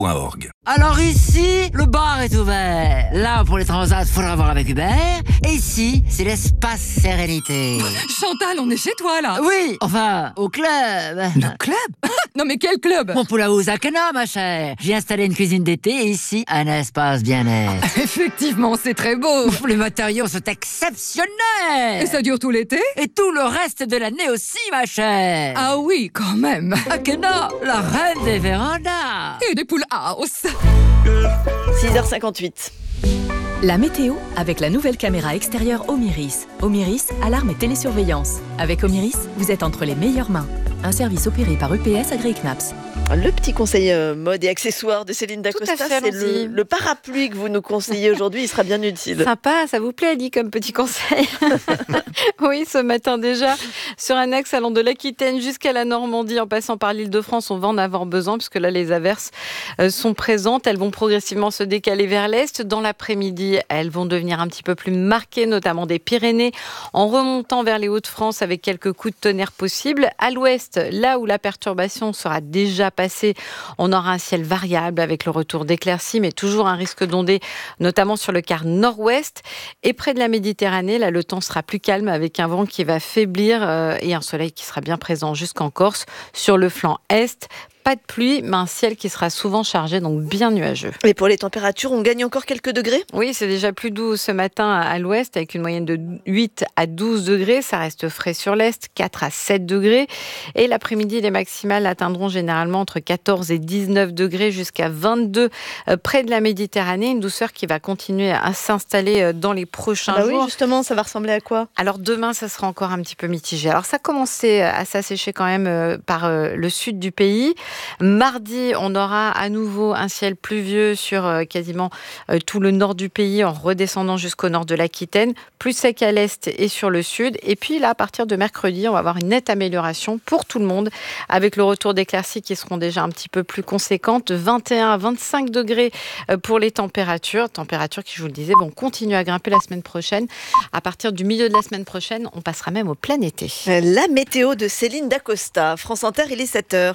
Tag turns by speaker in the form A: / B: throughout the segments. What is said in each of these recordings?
A: Alors ici, le bar est ouvert. Là, pour les transats, faudra voir avec Hubert. Et ici, c'est l'espace sérénité.
B: Chantal, on est chez toi, là.
A: Oui, enfin, au club.
B: Le club? Non mais quel club?
A: Mon Poulaou Zakana, ma chère. J'ai installé une cuisine d'été et ici, un espace bien-être.
B: Effectivement, c'est très beau.
A: Les matériaux sont exceptionnels.
B: Et ça dure tout l'été?
A: Et tout le reste de l'année aussi, ma chère.
B: Ah oui, quand même.
A: Akena, la reine des vérandas.
B: Et des poules house.
C: 6h58.
D: La météo avec la nouvelle caméra extérieure Omiris. Omiris, alarme et télésurveillance. Avec Omiris, vous êtes entre les meilleures mains. Un service opéré par EPS AgriKnaps.
C: Le petit conseil mode et accessoires de Céline Dacosta,
E: Tout à fait,
C: c'est le parapluie que vous nous conseillez aujourd'hui, il sera bien utile.
E: Sympa, ça vous plaît, Ali, comme petit conseil? Oui, ce matin déjà, sur un axe allant de l'Aquitaine jusqu'à la Normandie, en passant par l'Île-de-France, on va en avoir besoin, puisque là, les averses sont présentes. Elles vont progressivement se décaler vers l'est. Dans l'après-midi, elles vont devenir un petit peu plus marquées, notamment des Pyrénées, en remontant vers les Hauts-de-France avec quelques coups de tonnerre possibles. À l'ouest, là où la perturbation sera déjà passée, on aura un ciel variable avec le retour d'éclaircies, mais toujours un risque d'ondées, notamment sur le quart nord-ouest. Et près de la Méditerranée, là, le temps sera plus calme avec un vent qui va faiblir et un soleil qui sera bien présent jusqu'en Corse. Sur le flanc est, pas de pluie, mais un ciel qui sera souvent chargé, donc bien nuageux.
C: Et pour les températures, on gagne encore quelques degrés?
E: Oui, c'est déjà plus doux ce matin à l'ouest, avec une moyenne de 8 à 12 degrés. Ça reste frais sur l'est, 4 à 7 degrés. Et l'après-midi, les maximales atteindront généralement entre 14 et 19 degrés, jusqu'à 22 près de la Méditerranée. Une douceur qui va continuer à s'installer dans les prochains jours.
C: Oui, justement, ça va ressembler à quoi?
E: Alors demain, ça sera encore un petit peu mitigé. Alors ça a commencé à s'assécher quand même par le sud du pays. Mardi, on aura à nouveau un ciel pluvieux sur quasiment tout le nord du pays, en redescendant jusqu'au nord de l'Aquitaine, plus sec à l'est et sur le sud. Et puis là, à partir de mercredi, on va avoir une nette amélioration pour tout le monde, avec le retour d'éclaircies qui seront déjà un petit peu plus conséquentes, 21 à 25 degrés pour les températures qui, je vous le disais, vont continuer à grimper la semaine prochaine. À partir du milieu de la semaine prochaine, on passera même au plein été.
C: La météo de Céline Dacosta. France Inter, il est 7h.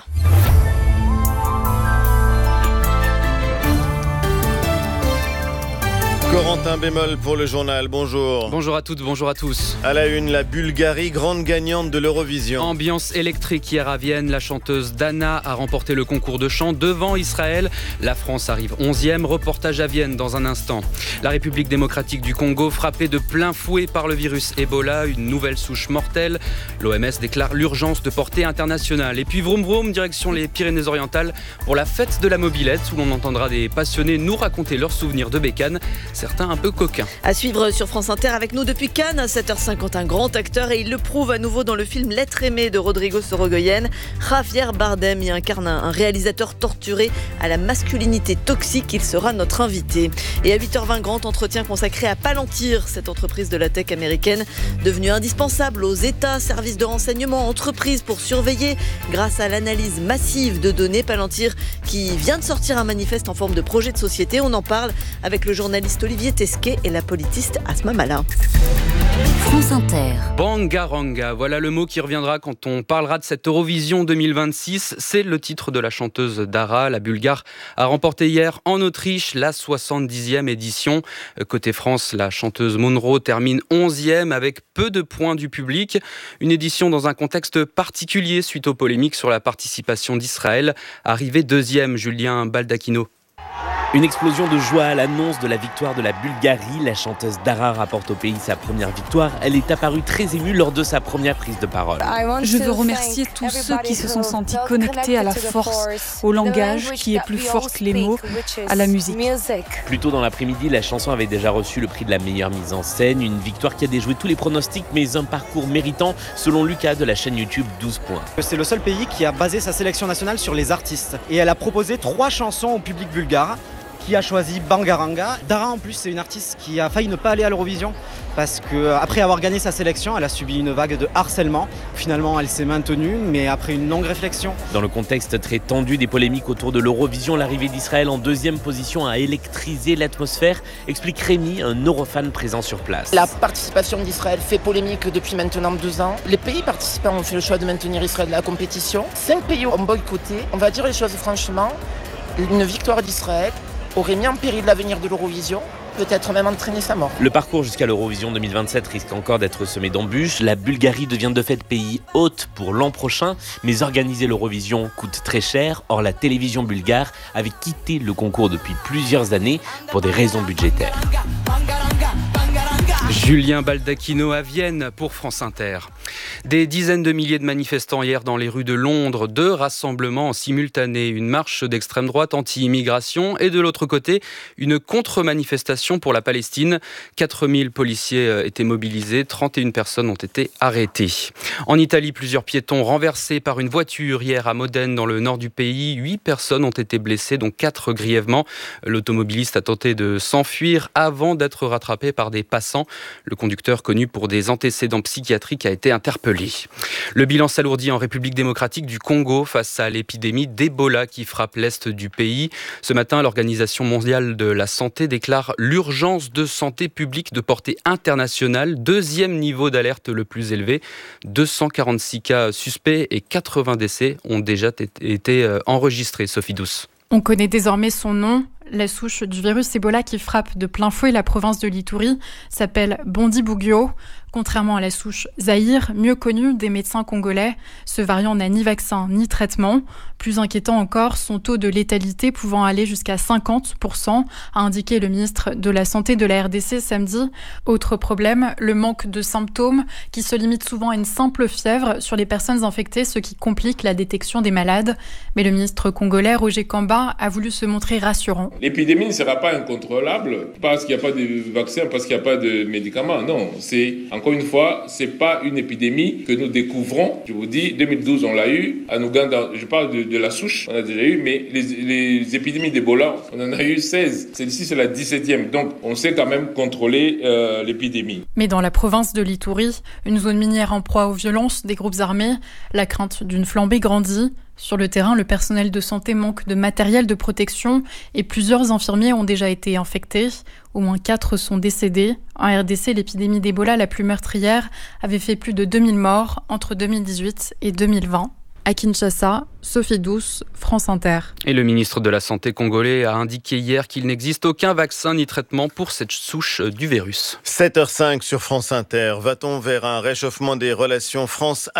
F: Corentin Bémol pour le journal, bonjour.
G: Bonjour à toutes, bonjour à tous.
F: À la une, la Bulgarie, grande gagnante de l'Eurovision.
G: Ambiance électrique hier à Vienne, la chanteuse Dana a remporté le concours de chant devant Israël. La France arrive 11e, reportage à Vienne dans un instant. La République démocratique du Congo frappée de plein fouet par le virus Ebola, une nouvelle souche mortelle. L'OMS déclare l'urgence de portée internationale. Et puis vroom vroom, direction les Pyrénées-Orientales pour la fête de la mobilette, où l'on entendra des passionnés nous raconter leurs souvenirs de bécane. Certains un peu coquins.
C: À suivre sur France Inter avec nous depuis Cannes, à 7h50, un grand acteur, et il le prouve à nouveau dans le film L'être aimé de Rodrigo Sorogoyen. Javier Bardem y incarne un réalisateur torturé à la masculinité toxique. Il sera notre invité. Et à 8h20, grand entretien consacré à Palantir, cette entreprise de la tech américaine devenue indispensable aux États, services de renseignement, entreprises pour surveiller grâce à l'analyse massive de données. Palantir qui vient de sortir un manifeste en forme de projet de société. On en parle avec le journaliste Olivier Tesquet et la politiste Asma Malin.
D: France Inter.
G: Bangaranga, voilà le mot qui reviendra quand on parlera de cette Eurovision 2026. C'est le titre de la chanteuse Dara. La Bulgare a remporté hier en Autriche la 70e édition. Côté France, la chanteuse Monroe termine 11e avec peu de points du public. Une édition dans un contexte particulier suite aux polémiques sur la participation d'Israël. Arrivé 2e, Julien Baldacchino.
H: Une explosion de joie à l'annonce de la victoire de la Bulgarie. La chanteuse Dara rapporte au pays sa première victoire. Elle est apparue très émue lors de sa première prise de parole.
I: Je veux remercier tous ceux qui se sont sentis connectés à la force, au langage qui est plus fort que les mots, à la musique.
H: Plus tôt dans l'après-midi, la chanson avait déjà reçu le prix de la meilleure mise en scène. Une victoire qui a déjoué tous les pronostics, mais un parcours méritant, selon Lucas de la chaîne YouTube 12 points.
J: C'est le seul pays qui a basé sa sélection nationale sur les artistes. Et elle a proposé 3 chansons au public bulgare, qui a choisi Bangaranga. Dara, en plus, c'est une artiste qui a failli ne pas aller à l'Eurovision parce qu'après avoir gagné sa sélection, elle a subi une vague de harcèlement. Finalement, elle s'est maintenue, mais après une longue réflexion.
H: Dans le contexte très tendu des polémiques autour de l'Eurovision, l'arrivée d'Israël en 2e position a électrisé l'atmosphère, explique Rémi, un eurofan présent sur place.
K: La participation d'Israël fait polémique depuis maintenant 2 ans. Les pays participants ont fait le choix de maintenir Israël dans la compétition. 5 pays ont boycotté. On va dire les choses franchement. Une victoire d'Israël aurait mis en péril l'avenir de l'Eurovision, peut-être même entraîné sa mort.
H: Le parcours jusqu'à l'Eurovision 2027 risque encore d'être semé d'embûches. La Bulgarie devient de fait pays hôte pour l'an prochain, mais organiser l'Eurovision coûte très cher. Or, la télévision bulgare avait quitté le concours depuis plusieurs années pour des raisons budgétaires.
G: Julien Baldacchino à Vienne pour France Inter. Des dizaines de milliers de manifestants hier dans les rues de Londres, 2 rassemblements simultanés, une marche d'extrême droite anti-immigration et de l'autre côté, une contre-manifestation pour la Palestine. 4000 policiers étaient mobilisés, 31 personnes ont été arrêtées. En Italie, plusieurs piétons renversés par une voiture hier à Modène dans le nord du pays. 8 personnes ont été blessées, dont 4 grièvement. L'automobiliste a tenté de s'enfuir avant d'être rattrapé par des passants. Le conducteur, connu pour des antécédents psychiatriques, a été interpellé. Le bilan s'alourdit en République démocratique du Congo face à l'épidémie d'Ebola qui frappe l'est du pays. Ce matin, l'Organisation mondiale de la santé déclare l'urgence de santé publique de portée internationale, 2e niveau d'alerte le plus élevé. 246 cas suspects et 80 décès ont déjà été enregistrés. Sophie Douce.
L: On connaît désormais son nom. La souche du virus Ebola qui frappe de plein fouet la province de l'Ituri s'appelle Bundibugyo. Contrairement à la souche Zaïre, mieux connue des médecins congolais, ce variant n'a ni vaccin ni traitement. Plus inquiétant encore, son taux de létalité pouvant aller jusqu'à 50%, a indiqué le ministre de la Santé de la RDC samedi. Autre problème, le manque de symptômes qui se limite souvent à une simple fièvre sur les personnes infectées, ce qui complique la détection des malades. Mais le ministre congolais Roger Kamba a voulu se montrer rassurant.
M: L'épidémie ne sera pas incontrôlable parce qu'il n'y a pas de vaccin, parce qu'il n'y a pas de médicaments. Non, encore une fois, c'est pas une épidémie que nous découvrons. Je vous dis, 2012, on l'a eu. En Ouganda, je parle de la souche, on a déjà eu, mais les épidémies d'Ebola, on en a eu 16. Celle-ci, c'est la 17e. Donc, on sait quand même contrôler l'épidémie.
L: Mais dans la province de l'Ituri, une zone minière en proie aux violences des groupes armés, la crainte d'une flambée grandit. Sur le terrain, le personnel de santé manque de matériel de protection et plusieurs infirmiers ont déjà été infectés. Au moins 4 sont décédés. En RDC, l'épidémie d'Ebola la plus meurtrière avait fait plus de 2000 morts entre 2018 et 2020. À Kinshasa, Sophie Douce, France Inter.
G: Et le ministre de la Santé congolais a indiqué hier qu'il n'existe aucun vaccin ni traitement pour cette souche du virus.
F: 7h05 sur France Inter. Va-t-on vers un réchauffement des relations France-Algérie ?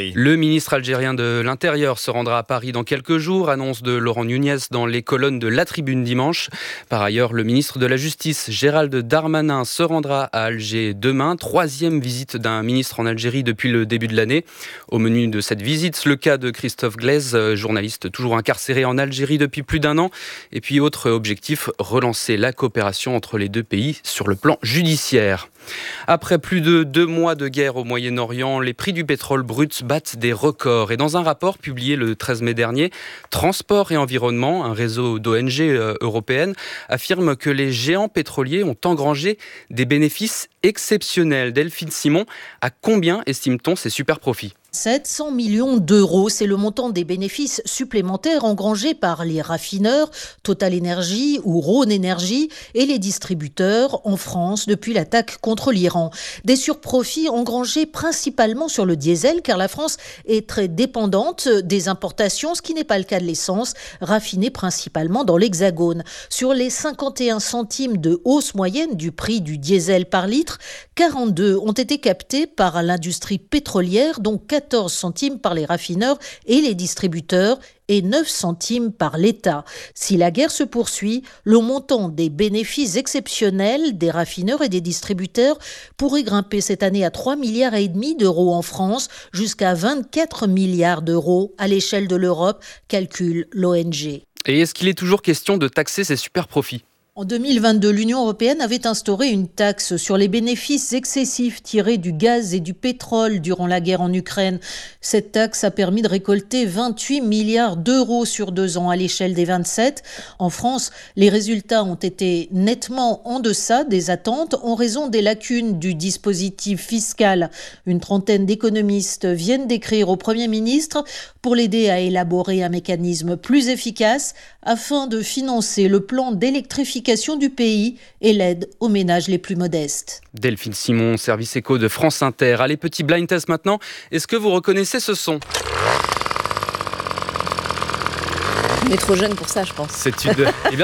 G: Le ministre algérien de l'Intérieur se rendra à Paris dans quelques jours, annonce de Laurent Nunez dans les colonnes de La Tribune dimanche. Par ailleurs, le ministre de la Justice, Gérald Darmanin, se rendra à Alger demain. 3e visite d'un ministre en Algérie depuis le début de l'année. Au menu de cette visite, le cas de Christophe Glaise, journaliste toujours incarcéré en Algérie depuis plus d'1 an. Et puis autre objectif, relancer la coopération entre les deux pays sur le plan judiciaire. Après plus de 2 mois de guerre au Moyen-Orient, les prix du pétrole brut battent des records. Et dans un rapport publié le 13 mai dernier, Transport et Environnement, un réseau d'ONG européennes, affirme que les géants pétroliers ont engrangé des bénéfices exceptionnels. Delphine Simon, à combien estime-t-on ces super profits ?
N: 700 millions d'euros, c'est le montant des bénéfices supplémentaires engrangés par les raffineurs, Total Energy ou Rhône Énergie et les distributeurs en France depuis l'attaque contre l'Iran. Des surprofits engrangés principalement sur le diesel car la France est très dépendante des importations, ce qui n'est pas le cas de l'essence, raffinée principalement dans l'Hexagone. Sur les 51 centimes de hausse moyenne du prix du diesel par litre, 42 ont été captés par l'industrie pétrolière, dont 14 centimes par les raffineurs et les distributeurs et 9 centimes par l'État. Si la guerre se poursuit, le montant des bénéfices exceptionnels des raffineurs et des distributeurs pourrait grimper cette année à 3,5 milliards d'euros en France, jusqu'à 24 milliards d'euros à l'échelle de l'Europe, calcule l'ONG.
G: Et est-ce qu'il est toujours question de taxer ces super profits ?
N: En 2022, l'Union européenne avait instauré une taxe sur les bénéfices excessifs tirés du gaz et du pétrole durant la guerre en Ukraine. Cette taxe a permis de récolter 28 milliards d'euros sur 2 ans à l'échelle des 27. En France, les résultats ont été nettement en deçà des attentes en raison des lacunes du dispositif fiscal. Une trentaine d'économistes viennent d'écrire au Premier ministre pour l'aider à élaborer un mécanisme plus efficace afin de financer le plan d'électrification du pays et l'aide aux ménages les plus modestes.
G: Delphine Simon, service éco de France Inter. Allez, petit blind test maintenant. Est-ce que vous reconnaissez ce son ?
C: On est trop jeune pour ça, je pense.
G: C'est une... Eh bien,